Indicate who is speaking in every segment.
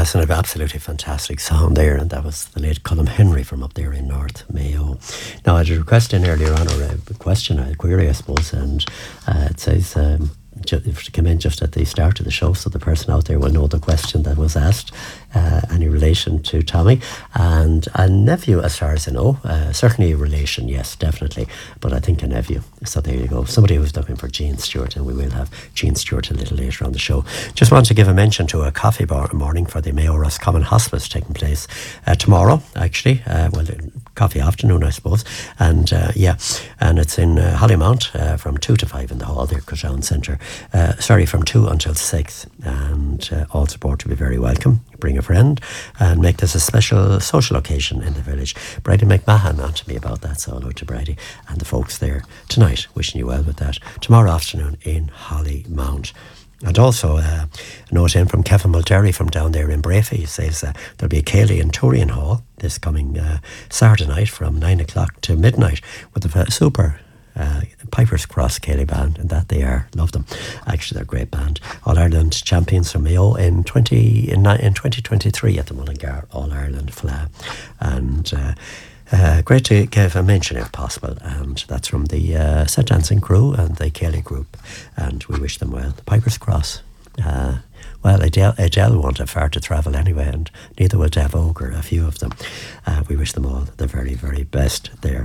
Speaker 1: Yes, and an absolutely fantastic song there, and that was the late Colm Henry from up there in North Mayo. Now, I had a request in earlier on, or a question, a query, I suppose, and it says it came in just at the start of the show, so the person out there will know the question that was asked, any relation to Tommy. And a nephew, as far as I know, certainly a relation, yes, definitely, but I think a nephew. So there you go. Somebody who's looking for Gene Stewart, and we will have Gene Stewart a little later on the show. Just want to give a mention to a coffee bar morning for the Mayo Roscommon Hospice taking place tomorrow, actually. Coffee afternoon, I suppose. And and it's in Hollymount from 2 to 5 in the hall there, Crown Centre. From 2 until 6. And all support will be very welcome. Bring a friend and make this a special social occasion in the village. Brady McMahon on to me about that, so hello to Brady and the folks there tonight. Wishing you well with that. Tomorrow afternoon in Hollymount. And also a note in from Kevin Mulderry from down there in Brafey. He says there'll be a Cayley in Turian Hall this coming Saturday night from 9 o'clock to midnight with a super Piper's Cross Cayley band, and that they are. Love them. Actually, they're a great band. All-Ireland champions from Mayo in 2023 at the Mullingar All-Ireland Fla. And great to give a mention if possible, and that's from the set dancing crew and the Cayley group, and we wish them well. The Piper's Cross, well, Adele won't have far to travel anyway, and neither will Dev Ogre, a few of them. We wish them all the very, very best there.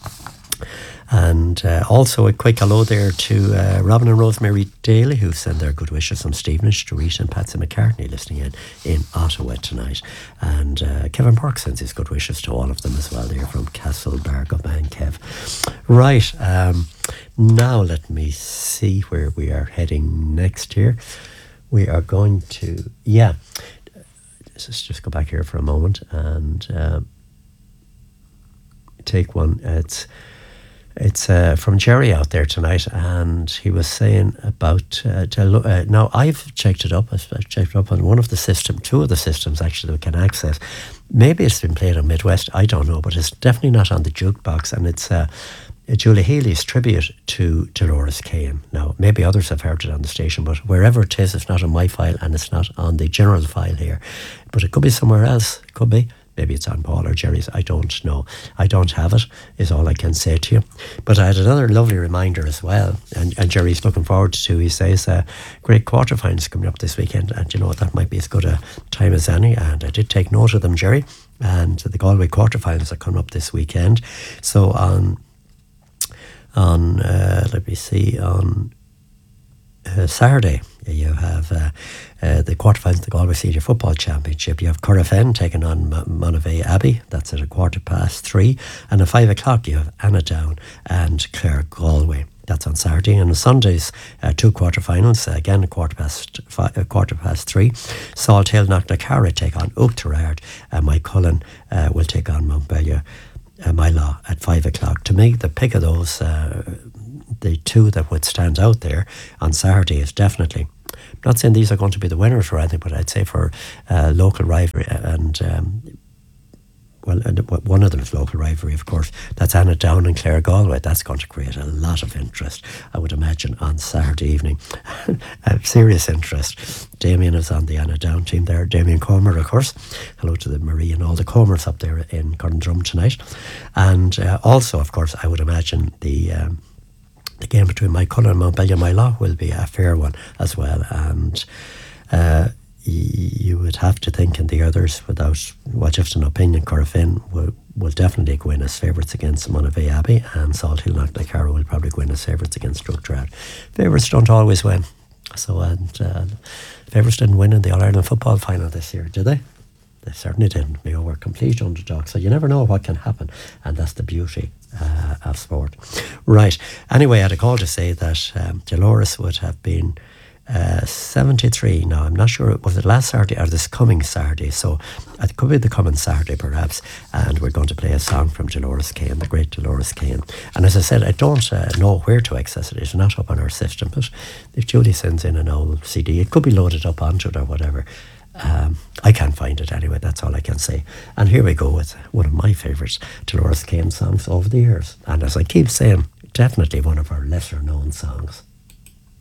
Speaker 1: And also a quick hello there to Robin and Rosemary Daly, who send their good wishes from Stevenage to Rita and Patsy McCartney listening in Ottawa tonight. And Kevin Park sends his good wishes to all of them as well there from Castlebar. Good man, Kev. Right, now let me see where we are heading next here. We are going to, let's just go back here for a moment and take one. It's from Jerry out there tonight, and he was saying about now I've checked it up. I've checked it up on one of the system, two of the systems actually that we can access. Maybe it's been played on Midwest, I don't know, but it's definitely not on the jukebox, and it's Julie Healy's tribute to Dolores Kane. Now, maybe others have heard it on the station, but wherever it is, it's not on my file, and it's not on the general file here. But it could be somewhere else. It could be. Maybe it's on Paul or Jerry's, I don't know. I don't have it, is all I can say to you. But I had another lovely reminder as well, and Jerry's looking forward to, he says, great quarterfinals coming up this weekend, and you know, that might be as good a time as any, and I did take note of them, Jerry, and the Galway quarterfinals are coming up this weekend. So on Saturday, you have the quarterfinals of the Galway Senior Football Championship. You have Corofin taking on Monavea Abbey. That's at 3:15. And at 5 o'clock, you have Annadown and Clare Galway. That's on Saturday. And on Sundays, 2 quarterfinals. Again, 3:15. Salt Hill Knocknacarra take on Oughterard. And Mike Cullen will take on Montbellier Mylaw at 5 o'clock. To me, the pick of those, the two that would stand out there on Saturday is definitely, I'm not saying these are going to be the winners or anything, but I'd say for local rivalry and one of them is local rivalry, of course. That's Annadown and Clare Galway. That's going to create a lot of interest, I would imagine, on Saturday evening. Serious interest. Damien is on the Annadown team there. Damien Comer, of course. Hello to the Marie and all the Comers up there in Corndrum tonight. And also, of course, I would imagine the game between Mike Cullen and Montbellier Mylaw will be a fair one as well. And you would have to think in the others, without just an opinion, Corofin will definitely go in as favourites against Monavea Abbey, and Salt Hill Knocknacarra will probably go in as favourites against Oughterard. Favourites don't always win. So, favourites didn't win in the All-Ireland football final this year, did they? They certainly didn't. Mayo were complete underdogs, so you never know what can happen, and that's the beauty of sport. Right. Anyway, I had a call to say that Dolores would have been 73. Now, I'm not sure, was it last Saturday or this coming Saturday? So it could be the coming Saturday, perhaps. And we're going to play a song from Dolores Kane, the great Dolores Kane. And as I said, I don't know where to access it. It's not up on our system. But if Julie sends in an old CD, it could be loaded up onto it or whatever. I can't find it anyway, that's all I can say. And here we go with one of my favourite Dolores Kane songs over the years. And as I keep saying, definitely one of our lesser known songs.